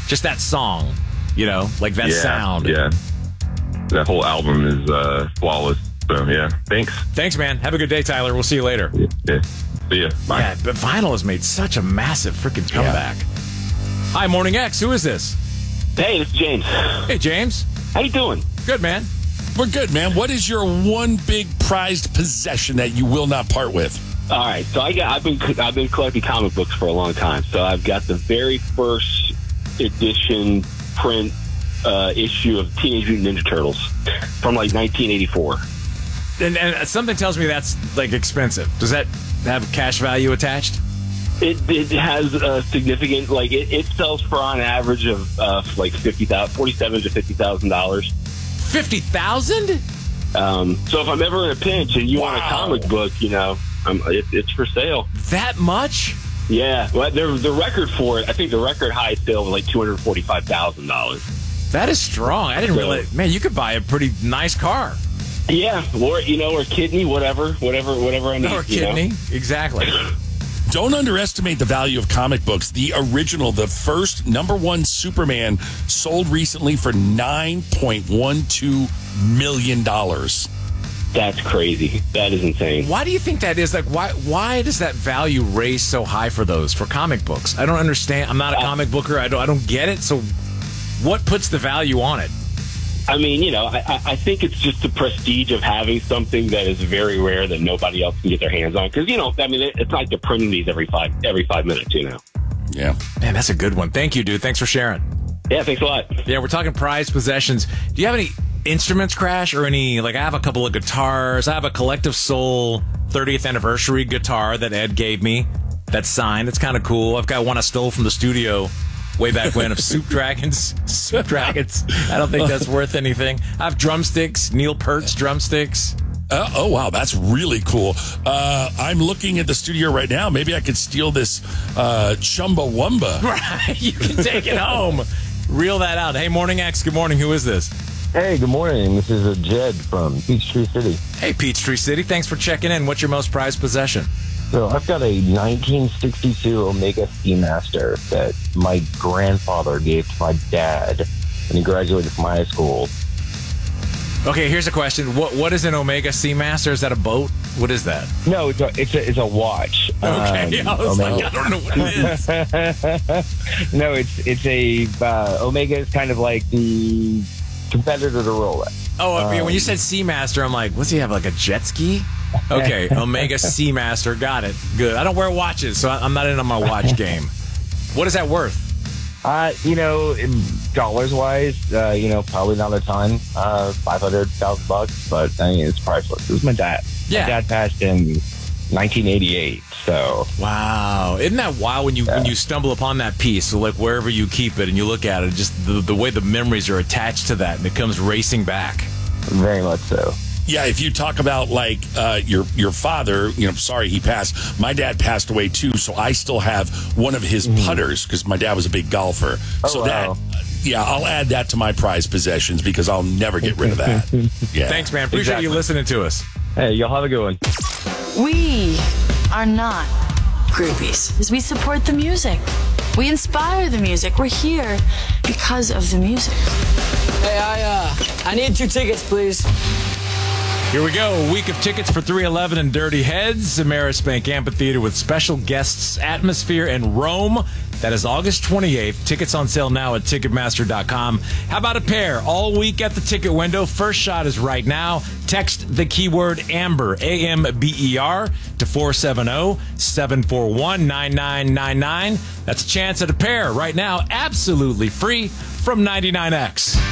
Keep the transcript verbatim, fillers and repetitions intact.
Just that song, you know, like that yeah, sound. Yeah. That whole album is uh, flawless. So, yeah. Thanks. Thanks, man. Have a good day, Tyler. We'll see you later. Yeah. yeah. See ya. Bye. Yeah, but vinyl has made such a massive freaking comeback. Yeah. Hi, Morning X. Who is this? Hey, it's James. Hey, James. How you doing? Good, man. We're good, man. What is your one big prized possession that you will not part with? All right, so I got I've been I've been collecting comic books for a long time. So I've got the very first edition print uh, issue of Teenage Mutant Ninja Turtles from like nineteen eighty-four. And, and something tells me that's like expensive. Does that have cash value attached? It it has a significant like it, it sells for on average of uh, like fifty thousand, forty-seven to fifty thousand dollars. Fifty thousand? Um, so if I'm ever in a pinch and you wow. want a comic book, you know, I'm, it, it's for sale. That much? Yeah. Well, the the record for it, I think the record high sale was like two hundred forty-five thousand dollars. That is strong. I didn't so, realize. Man, you could buy a pretty nice car. Yeah, or you know, or kidney, whatever, whatever, whatever I need. Or kidney, you know? Exactly. Don't underestimate the value of comic books. The original, the first number one Superman sold recently for nine point one two million dollars. That's crazy. That is insane. Why do you think that is? Like, why why does that value raise so high for those, for comic books? I don't understand. I'm not a comic booker. I don't, I don't get it. So what puts the value on it? I mean, you know, I, I think it's just the prestige of having something that is very rare that nobody else can get their hands on. Because, you know, I mean, it, it's like they're printing these every five every five minutes, you know. Yeah. Man, that's a good one. Thank you, dude. Thanks for sharing. Yeah, thanks a lot. Yeah, we're talking prized possessions. Do you have any instruments, Crash, or any, like, I have a couple of guitars. I have a Collective Soul thirtieth anniversary guitar that Ed gave me. That's signed. It's kind of cool. I've got one I stole from the studio way back when of Soup Dragons. Soup Dragons. I don't think that's worth anything. I have drumsticks, Neil Peart's drumsticks. Uh, oh, wow. That's really cool. Uh, I'm looking at the studio right now. Maybe I could steal this uh, Chumbawamba. Right. You can take it home. Reel that out. Hey, Morning X. Good morning. Who is this? Hey, good morning. This is uh, Jed from Peachtree City. Hey, Peachtree City. Thanks for checking in. What's your most prized possession? So I've got a nineteen sixty-two Omega Seamaster that my grandfather gave to my dad when he graduated from high school. Okay, here's a question. What What is an Omega Seamaster? Is that a boat? What is that? No, it's a, it's a, it's a watch. Okay, um, I was Omega. like, I don't know what it is. No, it's it's a uh, Omega is kind of like the competitor to Rolex. Oh, I mean, um, when you said Seamaster, I'm like, what's he have, like a jet ski? Okay, Omega Seamaster, got it. Good. I don't wear watches, so I'm not in on my watch game. What is that worth? Uh, you know, dollars wise, uh, you know, probably not a ton, uh, five hundred thousand bucks, but I mean, it's priceless. It was my dad. Yeah. My dad passed in nineteen eighty-eight, so. Wow. Isn't that wild when you yeah. when you stumble upon that piece, so like wherever you keep it and you look at it, just the, the way the memories are attached to that and it comes racing back. Very much so. Yeah, if you talk about like uh, your your father, you know, sorry he passed. My dad passed away too, so I still have one of his mm-hmm. putters because my dad was a big golfer. Oh, so wow. that, yeah, I'll add that to my prized possessions because I'll never get rid of that. Yeah. Thanks, man. Appreciate exactly. you listening to us. Hey, y'all have a good one. We are not groupies, as we support the music. We inspire the music. We're here because of the music. Hey, I uh, I need two tickets, please. Here we go. A week of tickets for three eleven and Dirty Heads, Amerispank Amphitheater with special guests, Atmosphere, and Rome. That is August twenty-eighth. Tickets on sale now at Ticketmaster dot com. How about a pair all week at the ticket window? First shot is right now. Text the keyword AMBER, A M B E R, to four seven zero, seven four one, nine nine nine nine. That's a chance at a pair right now, absolutely free from ninety-nine X.